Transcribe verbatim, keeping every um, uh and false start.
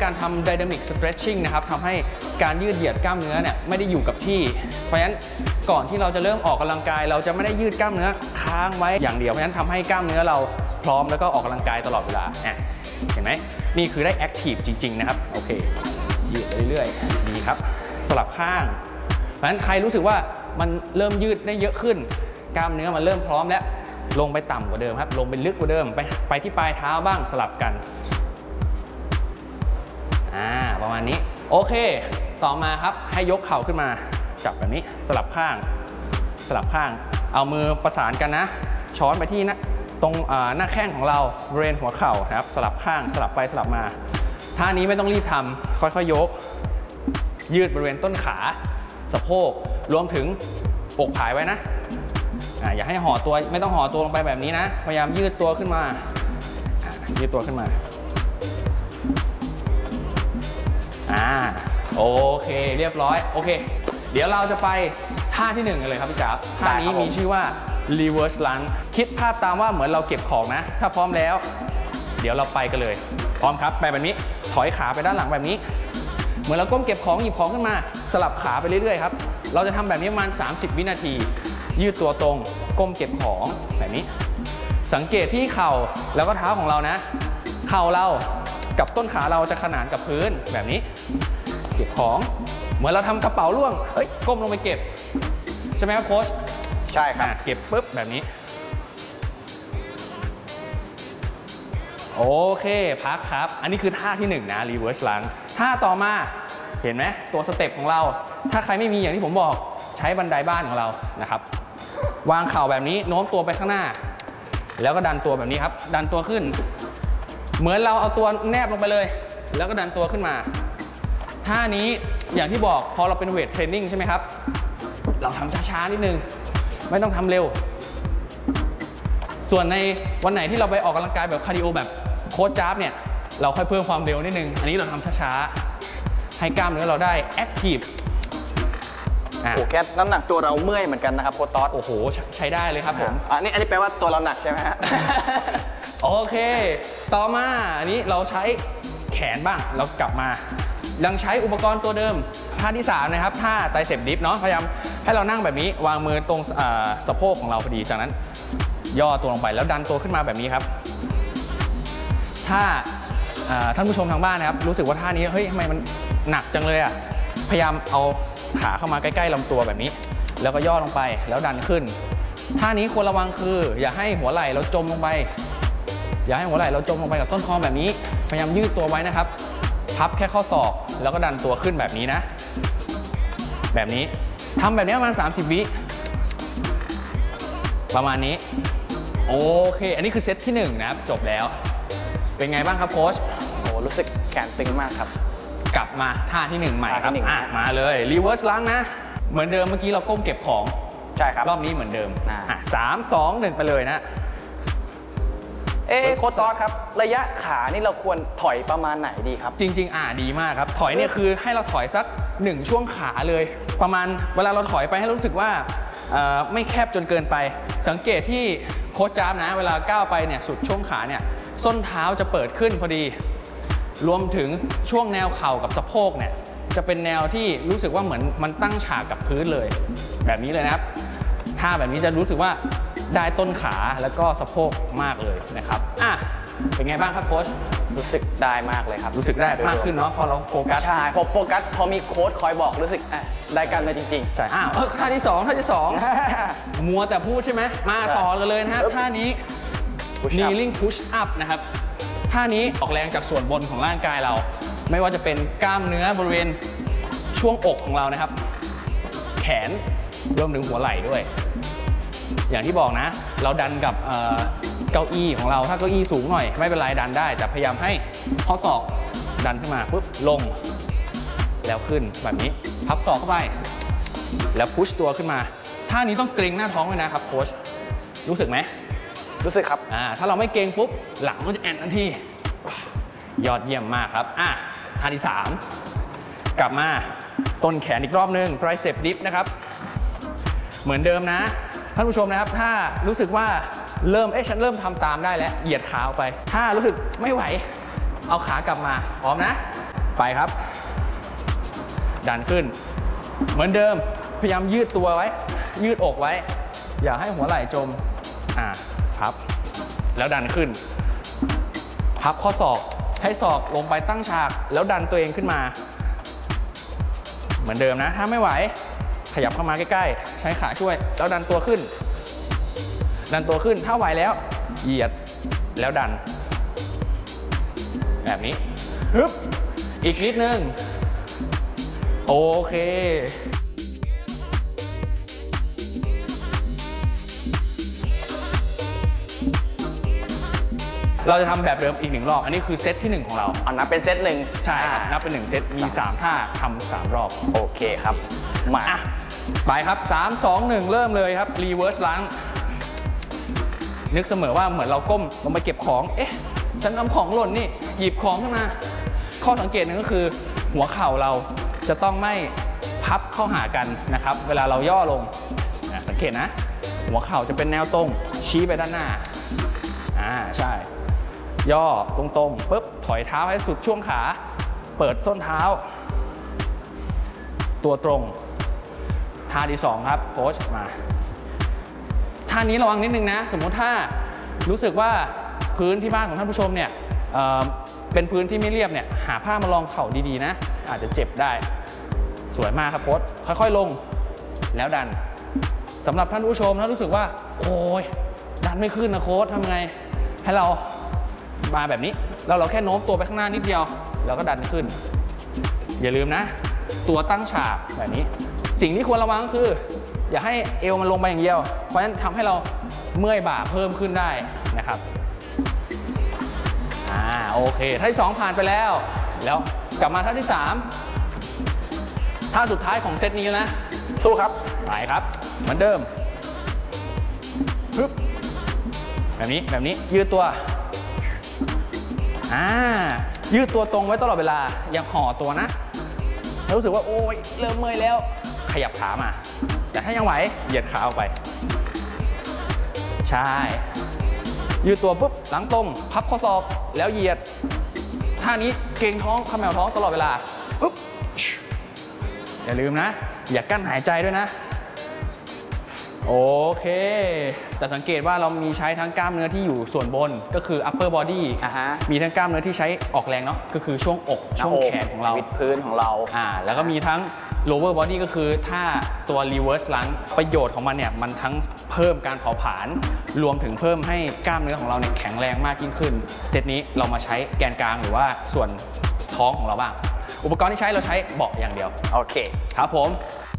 การทำ dynamic stretching นะครับทำให้การยืดเหยียดกล้ามเนื้อเนี่ยไม่ได้อยู่กับที่เพราะฉะนั้นก่อนที่เราจะเริ่มออกกำลังกายเราจะไม่ได้ยืดกล้ามเนื้อค้างไว้อย่างเดียวเพราะฉะนั้นทำให้กล้ามเนื้อเราพร้อมแล้วก็ออกกำลังกายตลอดเวลาเห็นไหมนี่คือได้ active จริงๆนะครับโอเคยืดไปเรื่อยๆดีครับสลับข้างเพราะฉะนั้นใครรู้สึกว่ามันเริ่มยืดได้เยอะขึ้นกล้ามเนื้อมันเริ่มพร้อมแล้วลงไปต่ำกว่าเดิมครับลงไปลึกกว่าเดิมไปไปที่ปลายเท้าบ้างสลับกันอ่าประมาณนี้โอเคต่อมาครับให้ยกเข่าขึ้นมาจับแบบนี้สลับข้างสลับข้างเอามือประสานกันนะช้อนไปที่นะตรงหน้าแข้งของเราบริเวณหัวเข่านะครับสลับข้างสลับไปสลับมาท่านี้ไม่ต้องรีบทำค่อยๆยกยืดบริเวณต้นขาสะโพกรวมถึงอกผายไว้นะอ่าอย่าให้ห่อตัวไม่ต้องห่อตัวลงไปแบบนี้นะพยายามยืดตัวขึ้นมายืดตัวขึ้นมาอ่าโอเคเรียบร้อยโอเคเดี๋ยวเราจะไปท่าที่หนึ่งกันเลยครับพี่จ๋าท่านี้มีชื่อว่า reverse lunge คิดภาพตามว่าเหมือนเราเก็บของนะถ้าพร้อมแล้วเดี๋ยวเราไปกันเลยพร้อมครับไปแบบนี้ถอยขาไปด้านหลังแบบนี้เหมือนเราก้มเก็บของหยิบของขึ้นมาสลับขาไปเรื่อยๆครับเราจะทำแบบนี้ประมาณสามสิบวินาทียืดตัวตรงก้มเก็บของแบบนี้สังเกตที่เข่าแล้วก็เท้าของเรานะเข่าเรากับต้นขาเราจะขนานกับพื้นแบบนี้เก็บของเหมือนเราทำกระเป๋าล่วงเอ้ยก้มลงไปเก็บใช่ไหมครับโค้ชใช่ครับเก็บปุ๊บแบบนี้โอเคพักครับอันนี้คือท่าที่หนึ่งนะ reverse lunge ท่าต่อมาเห็นไหมตัวสเต็ปของเราถ้าใครไม่มีอย่างที่ผมบอกใช้บันไดบ้านของเรานะครับวางเข่าแบบนี้โน้มตัวไปข้างหน้าแล้วก็ดันตัวแบบนี้ครับดันตัวขึ้นเหมือนเราเอาตัวแนบลงไปเลยแล้วก็ดันตัวขึ้นมาท่านี้อย่างที่บอกพอเราเป็นเวทเทรนนิ่งใช่ไหมครับเราทำช้าๆนิดนึงไม่ต้องทำเร็วส่วนในวันไหนที่เราไปออกกำลังกายแบบคาร์ดิโอแบบโค้ชจ๊าบเนี่ยเราค่อยเพิ่มความเร็วนิดนึงอันนี้เราทำช้าๆให้กล้ามเนื้อเราได้แอคทีฟโอ้แค่น้ำหนักตัวเราเมื่อยเหมือนกันนะครับโค้ชต๊อดโอ้โหใช้ได้เลยครับผมอันนี้อันนี้แปลว่าตัวเราหนักใช่ไหมฮะโอเคต่อมาอันนี้เราใช้แขนบ้างเรากลับมายังใช้อุปกรณ์ตัวเดิมท่าที่สามนะครับท่าไตรเซปดิฟเนาะพยายามให้เรานั่งแบบนี้วางมือตรงสะโพกของเราพอดีจากนั้นย่อตัวลงไปแล้วดันตัวขึ้นมาแบบนี้ครับถ้าท่านผู้ชมทางบ้านนะครับรู้สึกว่าท่านี้เฮ้ยทำไมมันหนักจังเลยอ่ะพยายามเอาขาเข้ามาใกล้ๆลำตัวแบบนี้แล้วก็ย่อลงไปแล้วดันขึ้นท่านี้ควรระวังคืออย่าให้หัวไหล่เราจมลงไปอย่าให้หัวไหล่เราจมลงไปกับต้นคอแบบนี้พยายามยืดตัวไว้นะครับพับแค่ข้อศอกแล้วก็ดันตัวขึ้นแบบนี้นะแบบนี้ทำแบบนี้ประมาณสามสิบวิประมาณนี้โอเคอันนี้คือเซตที่หนึ่งนะครับจบแล้วเป็นไงบ้างครับโค้ชโอ้รู้สึกแขนตึงมากครับกลับมาท่าที่หนึ่งใหม่ครับอ่ะมาเลย reverse lunge นะเหมือนเดิมเมื่อกี้เราก้มเก็บของใช่ครับรอบนี้เหมือนเดิมอ่ะสามสองหนึ่งไปเลยนะเอ๊โค้ชต๊อดครับระยะขานี่เราควรถอยประมาณไหนดีครับจริงๆอ่าดีมากครับถอยเนี่ยคือให้เราถอยสักหนึ่งช่วงขาเลยประมาณเวลาเราถอยไปให้รู้สึกว่าไม่แคบจนเกินไปสังเกตที่โค้ชจ๊าบนะเวลาก้าวไปเนี่ยสุดช่วงขาเนี่ยส้นเท้าจะเปิดขึ้นพอดีรวมถึงช่วงแนวเข่ากับสะโพกเนี่ยจะเป็นแนวที่รู้สึกว่าเหมือนมันตั้งฉากกับพื้นเลยแบบนี้เลยนะครับท่าแบบนี้จะรู้สึกว่าได้ต้นขาแล้วก็สะโพกมากเลยนะครับอ่ะเป็นไงบ้างครับโค้ชรู้สึกได้มากเลยครับรู้สึกได้มากขึ้นเนาะพอเราโฟกัสใช่พอโฟกัสพอมีโค้ชคอยบอกรู้สึกได้กันเลยจริงๆใช่อ้าวท่าที่สองท่าที่สองมัวแต่พูดใช่ไหมมาต่อกันเลยนะฮะท่านี้ kneeling push up นะครับท่านี้ออกแรงจากส่วนบนของร่างกายเราไม่ว่าจะเป็นกล้ามเนื้อบริเวณช่วงอกของเรานะครับแขนรวมถึงหัวไหล่ด้วยอย่างที่บอกนะเราดันกับเก้าอี้ของเราถ้าเก้าอี้สูงหน่อยไม่เป็นไรดันได้แต่พยายามให้ข้อศอกดันขึ้นมาปุ๊บลงแล้วขึ้นแบบนี้พับศอกเข้าไปแล้วพุชตัวขึ้นมาท่านี้ต้องเกร็งหน้าท้องเลยนะครับโค้ชรู้สึกไหมรู้สึกครับอ่าถ้าเราไม่เกร็งปุ๊บหลังมันจะแอนทันทียอดเยี่ยมมากครับอ่ะท่าที่สามกลับมาต้นแขนอีกรอบนึง tricep dip นะครับเหมือนเดิมนะท่านผู้ชมนะครับถ้ารู้สึกว่าเริ่มเอ๊ะฉันเริ่มทำตามได้แล้วเหยียดขาออกไปถ้ารู้สึกไม่ไหวเอาขากลับมาพร้อมนะไปครับ ดันขึ้น เหมือนเดิมพยายามยืดตัวไว้ ยืดอกไว้ อย่าให้หัวไหล่จมอ่าพับแล้วดันขึ้น พับข้อศอกให้ศอกลงไปตั้งฉากแล้วดันตัวเองขึ้นมา เหมือนเดิมนะถ้าไม่ไหวขยับเข้ามาใกล้ๆใช้ขาช่วยแล้วดันตัวขึ้น ดันตัวขึ้นถ้าไหวแล้วเหยียดแล้วดันแบบนี้ฮึบอีกนิดนึงโอเคเราจะทำแบบเดิมอีกหนึ่งรอบอันนี้คือเซตที่หนึ่งของเราอันนั้นเป็นเซตหนึ่งใช่ครับนับเป็นหนึ่งเซตมีสามท่าทำสามรอบโอเคครับมาอ่ะไปครับสาม สอง หนึ่งเริ่มเลยครับ reverse lunge นึกเสมอว่าเหมือนเราก้มลงไปเก็บของเอ๊ะฉันทำของหล่นนี่หยิบของขึ้นมาข้อสังเกตหนึ่งก็คือหัวเข่าเราจะต้องไม่พับเข้าหากันนะครับเวลาเราย่อลงนะสังเกตนะหัวเข่าจะเป็นแนวตรงชี้ไปด้านหน้าอ่าใช่ย่อตรงๆปุ๊บถอยเท้าให้สุดช่วงขาเปิดส้นเท้าตัวตรงท่าที่สองครับโค้ชมาท่านี้ระวังนิดนึงนะสมมุติถ้ารู้สึกว่าพื้นที่บ้านของท่านผู้ชมเนี่ย เอ่อ เป็นพื้นที่ไม่เรียบเนี่ยหาผ้ามารองเข่าดีๆนะอาจจะเจ็บได้สวยมากครับโค้ชค่อยๆลงแล้วดันสำหรับท่านผู้ชมถ้ารู้สึกว่าโอ้ยดันไม่ขึ้นนะโค้ชทำไงให้เรามาแบบนี้แล้วเราแค่โน้มตัวไปข้างหน้านิดเดียวแล้วก็ดันขึ้นอย่าลืมนะตัวตั้งฉากแบบนี้สิ่งที่ควรระวังคืออย่าให้เอวมันลงไปอย่างเดียวเพราะฉะนั้นทำให้เราเมื่อยบ่าเพิ่มขึ้นได้นะครับอ่าโอเคท่าที่สองผ่านไปแล้วแล้วกลับมาท่าที่สามท่าสุดท้ายของเซตนี้นะสู้ครับไปครับเหมือนเดิมปึ๊บแบบนี้แบบนี้ยืดตัวอ่ายืดตัวตรงไว้ตลอดเวลาอย่าห่อตัวนะถ้ารู้สึกว่าโอ้ยเริ่มเมื่อยแล้วขยับขามาแต่ถ้ายังไหวเหยียดขาออกไปใช่ยืดตัวปุ๊บหลังตรงพับข้อศอกแล้วเหยียดท่านี้เกร็งท้องเขมวท้องตลอดเวลาปุ๊บอย่าลืมนะอย่ากั้นหายใจด้วยนะโอเคจะสังเกตว่าเรามีใช้ทั้งกล้ามเนื้อที่อยู่ส่วนบนก็คือ upper body อ่าฮะมีทั้งกล้ามเนื้อที่ใช้ออกแรงเนาะก็คือช่วงอกช่วงแขนของเราวิดพื้นของเราอ่าแล้วก็มีทั้ง lower body ก็คือถ้าตัว reverse lunge ประโยชน์ของมันเนี่ยมันทั้งเพิ่มการเผาผลาญรวมถึงเพิ่มให้กล้ามเนื้อของเราเนี่ยแข็งแรงมากยิ่งขึ้นเซตนี้เรามาใช้แกนกลางหรือว่าส่วนท้องของเราบ้างอุปกรณ์ที่ใช้เราใช้เบาะอย่างเดียวโอเคครับผม